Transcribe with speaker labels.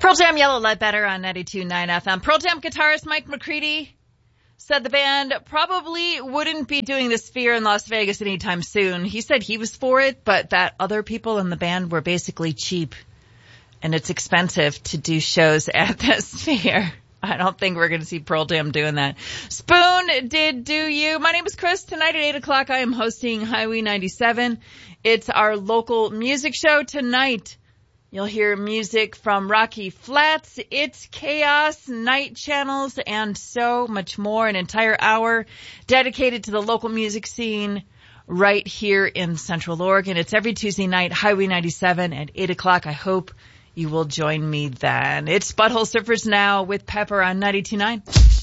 Speaker 1: Pearl Jam Yellow Ledbetter on 92.9 FM. Pearl Jam guitarist Mike McCready said the band probably wouldn't be doing the Sphere in Las Vegas anytime soon. He said he was for it, but that other people in the band were basically cheap. And it's expensive to do shows at the Sphere. I don't think we're going to see Pearl Jam doing that. Spoon did do you. My name is Chris. Tonight at 8 o'clock I am hosting Highway 97. It's our local music show tonight. You'll hear music from Rocky Flats, It's Chaos, Night Channels, and so much more. An entire hour dedicated to the local music scene right here in Central Oregon. It's every Tuesday night, Highway 97 at 8 o'clock. I hope you will join me then. It's Butthole Surfers now with Pepper on 92.9.